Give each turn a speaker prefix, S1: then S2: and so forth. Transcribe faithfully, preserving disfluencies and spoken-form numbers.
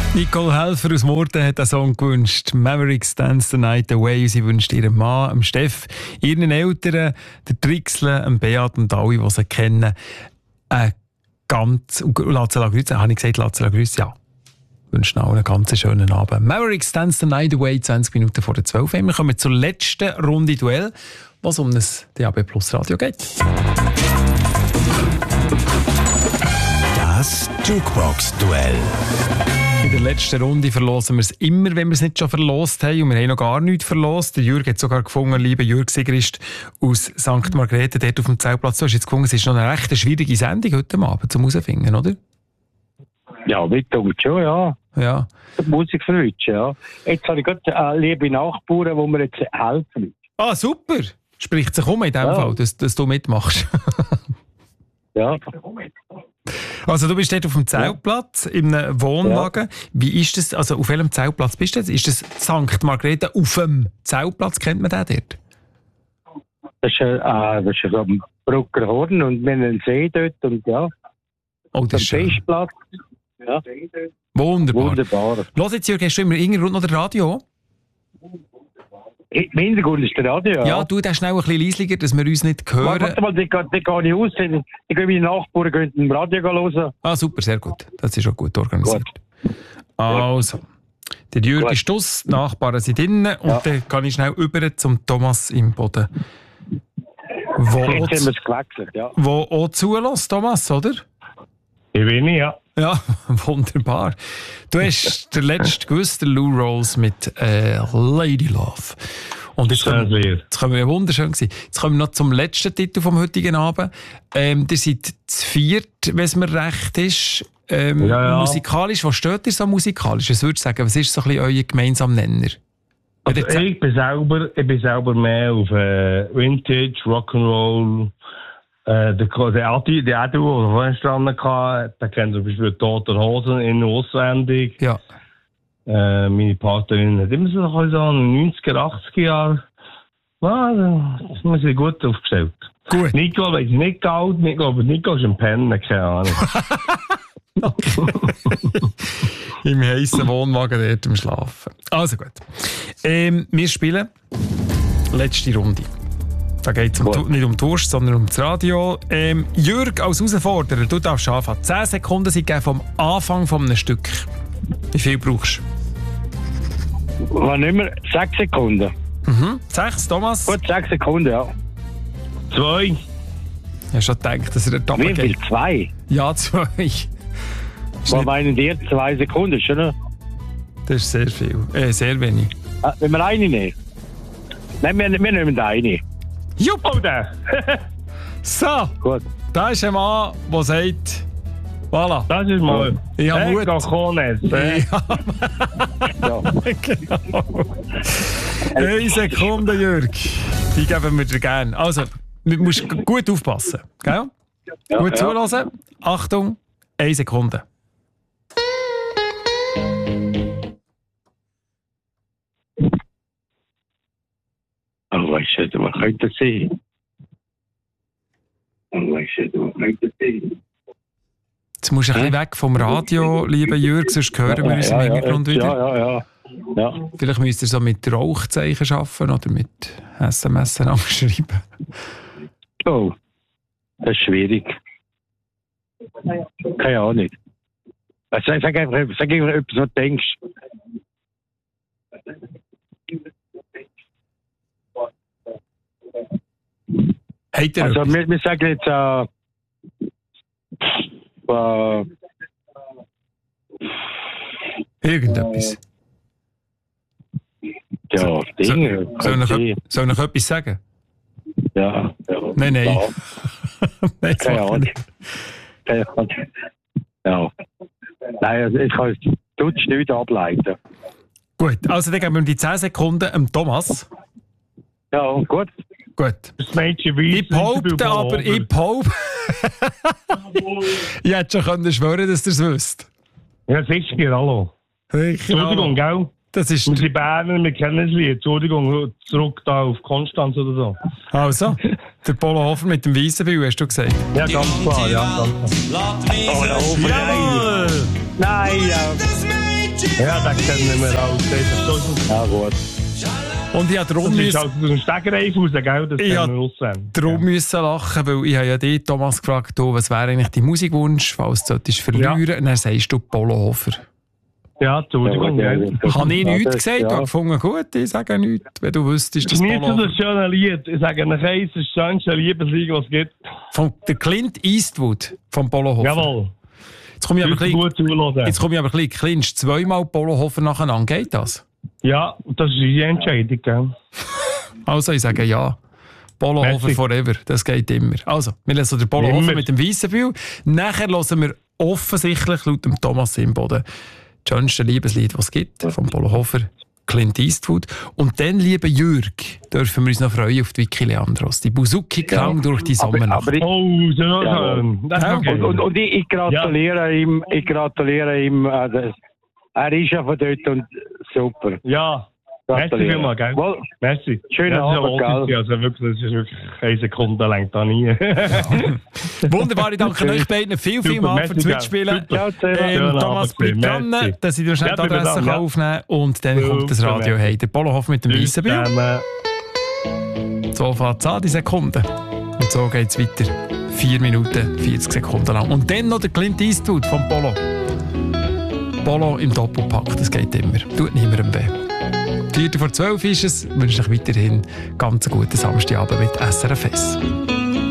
S1: Nicole Helfer aus Murten hat einen Song gewünscht. Mavericks Dance the Night Away. Sie wünscht ihrem Mann, dem Steff, ihren Eltern, der Trixle, dem Beat und alle, die sie kennen, ein ganz... Latzela Grüß, habe ich gesagt, Latzela Grüß, ja. Wünschen allen einen ganz schönen Abend. Mavericks Dance the Night Away, zwanzig Minuten vor der zwölf. Wir kommen zur letzten Runde Duell, was um das D A B Plus Radio geht.
S2: Das Jukebox-Duell.
S1: In der letzten Runde verlosen wir es immer, wenn wir es nicht schon verlost haben. Und wir haben noch gar nichts verlost. Der Jürg hat sogar gefunden, lieber Jürg Sigrist aus Sankt Margrethe, dort auf dem Zeltplatz. Du hast jetzt gefunden, es ist noch eine recht schwierige Sendung heute Abend zum herausfinden, oder?
S3: Ja, mit gut schon, ja.
S1: Ja.
S3: Musik verwünschen, ja. Jetzt habe ich gerade äh, liebe Nachbarn, die mir jetzt helfen.
S1: Ah, super! Spricht sich um in dem
S3: ja.
S1: Fall, dass, dass du mitmachst.
S3: Ja.
S1: Also du bist dort auf dem Zeltplatz, ja. in einem Wohnwagen. Ja. Wie ist das, also auf welchem Zeltplatz bist du jetzt? Ist das Sankt Margrethe auf dem Zeltplatz? Kennt man den dort?
S3: Das ist, äh, das ist am Brucker Horn und wir haben einen See dort und ja.
S1: Oh, das ist schön.
S3: Festplatz. Ja.
S1: Wunderbar.
S3: Wunderbar.
S1: Los jetzt, Jürg, hast du immer irgendwo noch das Radio?
S3: Im Hintergrund ist der Radio, ja.
S1: Ja, du, das schnell ein bisschen leislicher, dass wir uns nicht hören.
S3: Warte mal, die, die gehe ich aus. Ich gehe meine Nachbarn gehen im Radio hören.
S1: Ah, super, sehr gut. Das ist auch gut organisiert. Gut. Also, der Jürg gut. ist aus, die Nachbarn sind drinnen und ja. dann kann ich schnell über zum Thomas im Boden. Wo
S3: Jetzt haben wir es gewechselt, ja.
S1: Wo auch zulässt, Thomas, oder?
S3: Ich bin ich, ja.
S1: Ja, wunderbar. Du hast der letzte gewusst, der Lou Rawls mit äh, Lady Love. Und jetzt können, jetzt können wir ja wunderschön sein. Jetzt kommen wir noch zum letzten Titel vom heutigen Abend. Ähm, ihr seid zu viert, wenn es mir recht ist. Ähm, ja, ja. Musikalisch, was steht ihr so musikalisch? Ich würde sagen, was ist so ein bisschen euer gemeinsamer Nenner?
S4: Also ich, bin selber, ich bin selber mehr auf äh, Vintage, Rock'n'Roll. Äh, der, der Adi, der Adi, der vorhin gestanden hat, der kennt zum Beispiel Tote Hosen in- und auswendig.
S1: Ja.
S4: Äh, meine Partnerin hat immer so in den neunziger, achtziger Jahren. Ja, das muss ich gut aufgestellt.
S1: Gut.
S4: Nico weiß nicht alt, Nico, aber Nico ist ein Penner, keine Ahnung.
S1: Im heissen Wohnwagen dort im Schlafen. Also gut. Ähm, wir spielen letzte Runde. Da geht es um, nicht um die Wurst, sondern um das Radio. Ähm, Jürg, als Herausforderer, du darfst anfangen. Zehn Sekunden sind vom Anfang von einem Stück. Wie viel brauchst
S3: du? Was nicht mehr? Sechs Sekunden.
S1: Mhm. Sechs, Thomas?
S3: Gut, sechs Sekunden, ja.
S4: Zwei.
S1: Ich habe schon gedacht, dass er der Top geht.
S3: Wie viel? Zwei?
S1: Ja, zwei.
S3: Was meinen dir? Zwei Sekunden, schon?
S1: Das ist sehr viel. Äh, sehr wenig.
S3: Ah, wenn wir eine nehmen? Nein, wir, wir nehmen eine.
S1: Jupp! Oh, der. So,
S3: gut.
S1: Da ist ein Mann, der sagt, voilà.
S4: Das ist mal.
S1: Ich habe Mut.
S4: Cojones, äh.
S1: Ja. Ja. Genau. Eine Sekunde, Jürg. Die geben wir dir gerne. Also, du musst gut aufpassen. Gell? Ja, gut ja. Zuhören. Achtung, eine Sekunde.
S3: Oh, weißt du, was könnte das sein? Oh, weißt du, was könnte das sein?
S1: Jetzt musst du ein bisschen weg vom Radio, lieber Jürg, sonst hören wir uns
S3: ja,
S1: im Hintergrund
S3: ja,
S1: wieder.
S3: Ja, ja, ja. ja.
S1: Vielleicht müsst ihr so mit Rauchzeichen arbeiten oder mit S M S schreiben.
S3: Oh, das ist schwierig. Keine Ahnung. Also, sag einfach, sag einfach etwas, was du denkst.
S1: Hey,
S3: also, wir, wir sagen jetzt, äh, äh,
S1: irgendetwas.
S3: Ja,
S1: so,
S3: Dinge.
S1: So, soll, ich, soll ich etwas sagen?
S3: Ja. ja
S1: nein, nein.
S3: Ja.
S1: Nein,
S3: keine Ahnung. Keine Ahnung. Ja. Nein, also ich kann es nicht ableiten.
S1: Gut, also dann geben wir die zehn Sekunden dem Thomas.
S3: Ja, gut.
S1: Gut.
S4: Das Mädchen weiß,
S1: ich behaupte aber, ich behaupte... ich hätte schon können schwören, dass ihr es wisst.
S4: Ja, sicher, hallo. Entschuldigung, gell?
S1: Das ist...
S4: Wir sind Berner, wir kennen das Lied. Entschuldigung, zurück da auf Konstanz oder so.
S1: Also, der Polo Hofer mit dem Weissenbühl, hast du gesagt?
S4: Ja, ganz klar, ja, ganz klar.
S3: Oh, der Hofer,
S1: Jawohl!
S3: Nein, ja.
S4: Ja, das kennen wir auch. Das ist so.
S3: Ja, gut.
S1: Und ich habe darum
S4: Das ist
S1: müssen,
S4: halt aus dem Stegreif raus, gell? Das
S1: Ich
S4: kennen
S1: hab
S4: wir aussehen.
S1: darum müssen lachen, weil ich habe ja dich, Thomas, gefragt, du, was wäre eigentlich dein Musikwunsch, falls du solltest verlieren.
S4: Ja.
S1: Und dann sagst du Polohofer.
S4: Ja, Entschuldigung,
S3: Ja,
S4: gell?
S3: das-
S1: Habe ich
S3: ja,
S1: nichts
S3: das-
S1: gesagt? Ich
S3: ja.
S1: habe gefunden, gut, ich sage nichts, wenn du wüsstest, dass
S4: Genießen
S1: Polohofer...
S4: das schöne Lied. Ich sage euch eins, das schönste Liebeslied, was es gibt.
S1: Von der Clint Eastwood vom Polohofer.
S4: Jawohl.
S1: Jetzt komme ich aber ein
S4: Bitte
S1: bisschen,
S4: gut zuhören.
S1: jetzt komme ich aber ein bisschen Clinch. Zweimal Polohofer nacheinander, geht das?
S4: Ja, das ist die Entscheidung, gell?
S1: Also, ich sage ja. Polohofer
S4: Merci.
S1: forever, das geht immer. Also, wir lassen den Polohofer
S4: Immer.
S1: mit dem Weissenbühl. Nachher hören wir offensichtlich laut dem Thomas Imboden das schönste Liebeslied, das es gibt, vom Polohofer, Clint Eastwood. Und dann, lieber Jürg, dürfen wir uns noch freuen auf die Vicky Leandros. Die Buzuki-Klang durch die
S3: Aber,
S1: Sommernacht.
S3: aber ich,
S4: Oh, so
S3: Ja.
S4: schön. Das ist
S1: Ja.
S4: okay.
S3: und, und, und ich, ich gratuliere ihm, ich gratuliere ihm, äh, das- er ist ja von dort und super.
S4: Ja, merci
S3: Gratuliere.
S4: vielmals, gell?
S3: Wohl,
S4: Merci.
S3: Schönen
S4: Ja, das ist
S3: Abend,
S4: ja
S3: gell?
S4: wohl, also wirklich, das ist wirklich eine Sekunde lang da nie.
S1: Wunderbar, ich danke euch beiden viel, viel
S4: Super,
S1: mal
S4: merci,
S1: fürs
S4: gell.
S1: Mitspielen.
S4: Super.
S3: ciao zusammen.
S1: Ähm,
S4: Schönen
S1: Thomas,
S4: Abend,
S1: bleib dran,
S4: merci.
S1: dass ich dir schnell
S4: Ja,
S1: die Adresse
S4: bleib dran,
S1: kann
S4: ja.
S1: aufnehmen kann. Und dann
S4: Super,
S1: kommt das Radio
S4: merci.
S1: hey. Der Polohofer mit dem
S4: Tschüss
S1: Weissenbühl.
S4: zusammen.
S1: So fängt es an, die Sekunden. Und so geht es weiter. vier Minuten, vierzig Sekunden lang. Und dann noch der Clint Eastwood vom Polo. Polo im Doppelpack, das geht immer. Tut niemandem weh. Viertel vor zwölf ist es. Ich wünsche euch weiterhin ganz einen guten Samstagabend mit S R F S.